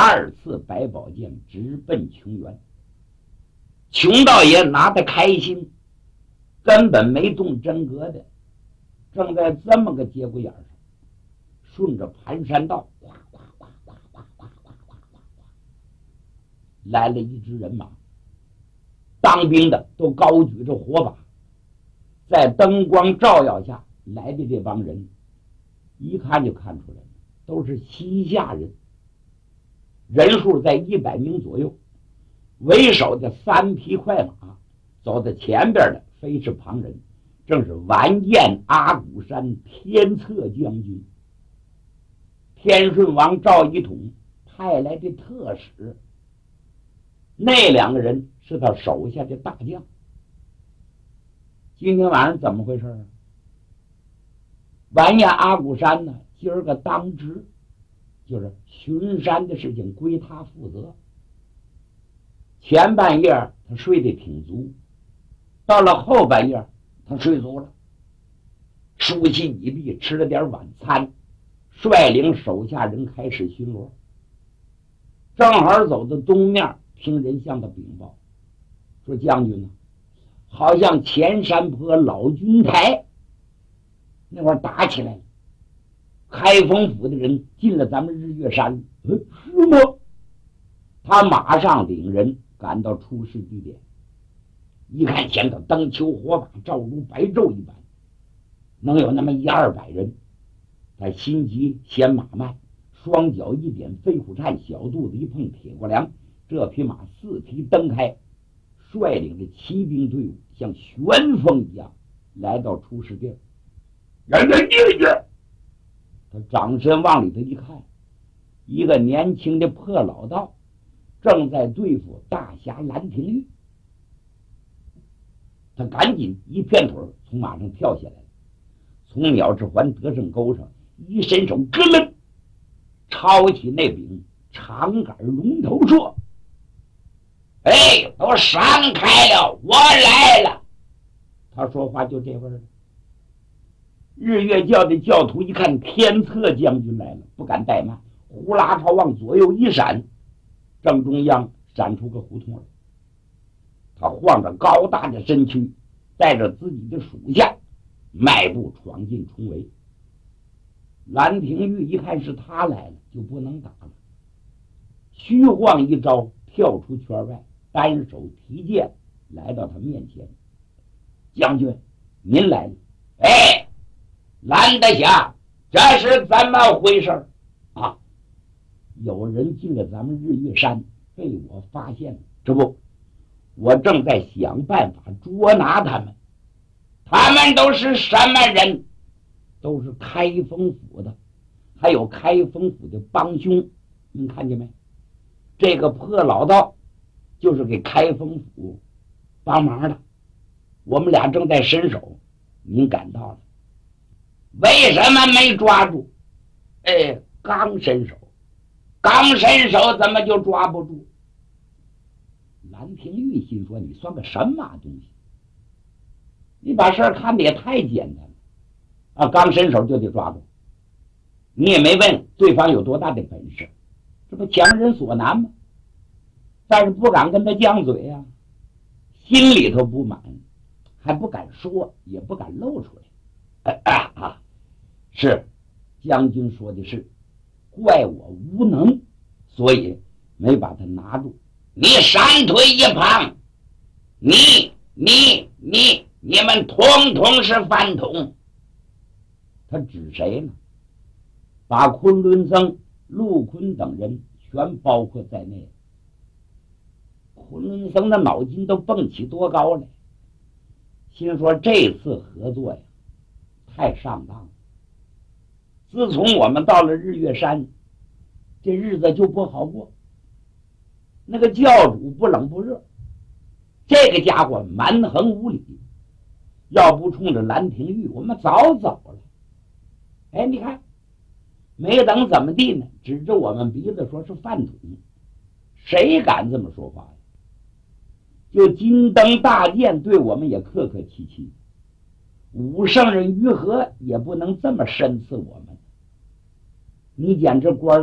2次百宝剑直奔琼原。琼道爷拿得开心，根本没动真格的，正在这么个节骨眼上，顺着盘山道哗哗哗哗哗哗哗哗哗来了一支人马，当兵的都高举着火把，在灯光照耀下来的这帮人一看就看出来了，都是西夏人，人数在100名左右。为首的3匹快马，走在前边的非是旁人，正是完颜阿骨山天策将军，天顺王赵一统派来的特使。那2个人是他手下的大将。今天晚上怎么回事啊？完颜阿骨山呢，今儿个当值，就是巡山的事情归他负责。前半夜他睡得挺足，到了后半夜他睡足了，梳洗已毕，吃了点晚餐，率领手下人开始巡逻。正好走到东面，听人向他禀报说，将军呢，好像前山坡老君台那块打起来了，开封府的人进了咱们日月山。是吗？他马上领人赶到出事地点，一看前头灯球火把照如白昼一般，能有那么100-200人。他心急嫌马慢，双脚一点飞虎颤，小肚子一碰铁过梁，这匹马4蹄蹬开，率领着骑兵队伍像旋风一样来到出事地儿。人家进去，他掌身往里头一看，一个年轻的破老道正在对付大侠兰亭玉。他赶紧一片腿从马上跳下来，从鸟翅环得胜钩上一伸手，咯楞抄起那柄长杆龙头槊。哎，都闪开了，我来了。他说话就这味儿。日月教的教徒一看天策将军来了，不敢怠慢，呼啦朝往左右一闪，正中央闪出个胡同来。他晃着高大的身躯，带着自己的属下迈步闯进重围。兰亭玉一看是他来了，就不能打了，虚晃一招跳出圈外，单手提剑来到他面前。将军，您来了。哎，兰得下，这是怎么回事啊？有人进了咱们日月山，被我发现了，这不，我正在想办法捉拿他们。他们都是什么人？都是开封府的，还有开封府的帮凶。您看见没？这个破老道就是给开封府帮忙的，我们俩正在伸手，您赶到了。为什么没抓住？哎，刚伸手怎么就抓不住？兰亭玉心说，你算个什么东西？你把事儿看得也太简单了啊！刚伸手就得抓住，你也没问对方有多大的本事，这不强人所难吗？但是不敢跟他犟嘴啊，心里头不满，还不敢说，也不敢露出来。是，将军说的是，怪我无能，所以没把他拿住。你闪退一旁，你们统统是饭桶。他指谁呢？把昆仑僧、陆坤等人全包括在内。昆仑僧的脑筋都蹦起多高来，心说这次合作呀，太上当了。自从我们到了日月山，这日子就不好过。那个教主不冷不热，这个家伙蛮横无理，要不冲着兰亭玉，我们早走了。哎，你看，没等怎么地呢，指着我们鼻子说是饭桶，谁敢这么说话呀？就金灯大殿对我们也客客气气，武圣人于和也不能这么深刺我们。你捡这官